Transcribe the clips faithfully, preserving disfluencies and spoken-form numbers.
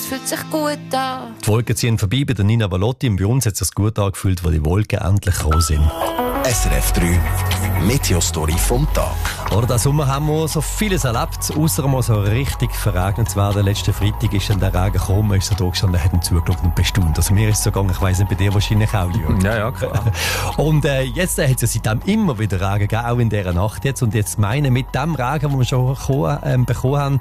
fühlt sich gut an. Die Wolken ziehen vorbei bei der Nina Valotti und bei uns hat es sich gut angefühlt, wo die Wolken endlich gekommen sind. S R F drei Meteostory vom Tag. Oder diesen Sommer haben wir so vieles erlebt, ausser mal so richtig verregnet zu werden. Letzten Freitag ist dann der Regen gekommen, man ist so da gestanden, hat ihn zugeschaut und bestaunt. Also mir ist es so gegangen, ich weiss nicht, bei dir wahrscheinlich auch, Jürgen. Ja, ja, klar. Und äh, jetzt äh, hat es ja seitdem immer wieder Regen gegeben, auch in dieser Nacht jetzt. Und jetzt meine, mit dem Regen, den wir schon bekommen, ähm, bekommen haben,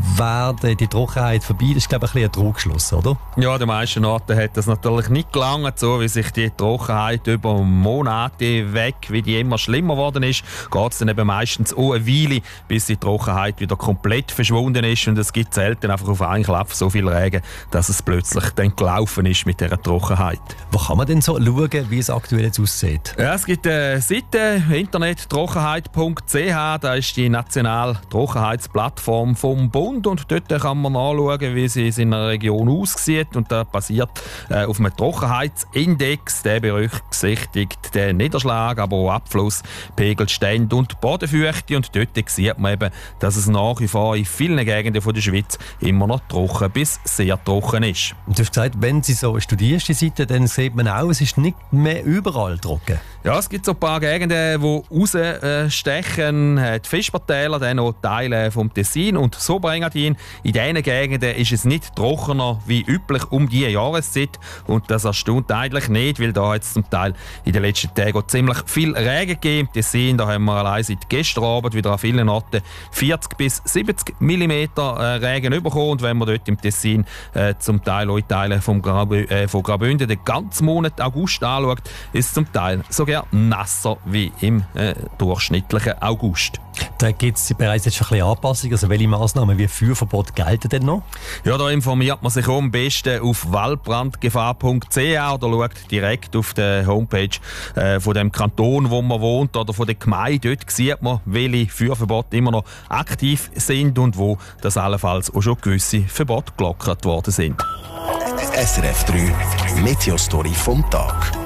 wäre die Trockenheit vorbei. Das ist, glaube ich, ein bisschen ein Trugschluss, oder? Ja, den meisten Orten hat das natürlich nicht gelangt, so wie sich die Trockenheit über Monate weg, wie die immer schlimmer geworden ist, geht es dann eben meistens auch eine Weile, bis die Trockenheit wieder komplett verschwunden ist und es gibt selten einfach auf einen Klapp so viel Regen, dass es plötzlich dann gelaufen ist mit dieser Trockenheit. Wo kann man denn so schauen, wie es aktuell jetzt aussieht? Ja, es gibt eine Seite, internet trockenheit punkt c h, da ist die nationale Trockenheitsplattform vom Bund und dort kann man nachschauen, wie sie in seiner Region aussieht und das basiert äh, auf einem Trockenheitsindex, der berücksichtigt den Niederschlag, aber auch Abfluss, Pegelstände und Bodenfeuchte und dort sieht man eben, dass es nach wie vor in vielen Gegenden von der Schweiz immer noch trocken bis sehr trocken ist. Und du hast gesagt, wenn Sie so studierst, die Seite, dann sieht man auch, es ist nicht mehr überall trocken. Ja, es gibt so ein paar Gegenden, die rausstechen. Äh, die Vespertäler, dann auch Teile vom Tessin und Soberengadin. In diesen Gegenden ist es nicht trockener wie üblich um diese Jahreszeit. Und das erstaunt eigentlich nicht, weil da jetzt zum Teil in den letzten Tagen ziemlich viel Regen gegeben. Im Tessin, da haben wir allein seit gestern Abend wieder an vielen Orten vierzig bis siebzig Millimeter äh, Regen bekommen. Und wenn man dort im Tessin äh, zum Teil auch in Teilen vom Grabü äh, von Graubünden den ganzen Monat August anschaut, ist es zum Teil sogar nasser wie im äh, durchschnittlichen August. Da gibt es bereits jetzt schon ein bisschen Anpassungen. Also welche Massnahmen wie Feuerverbot gelten denn noch? Ja, da informiert man sich am besten auf waldbrandgefahr punkt c h oder schaut direkt auf der Homepage äh, von dem Kanton, wo man wohnt oder von der Gemeinde. Dort sieht man, welche Feuerverbote immer noch aktiv sind und wo das allenfalls auch schon gewisse Verbote gelockert worden sind. S R F drei Meteostory vom Tag.